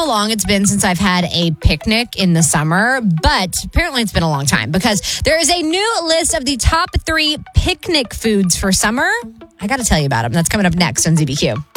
how long it's been since I've had a picnic in the summer, but apparently it's been a long time because there is a new list of the top 3 picnic foods for summer. I got to tell you about them. That's coming up next on ZBQ.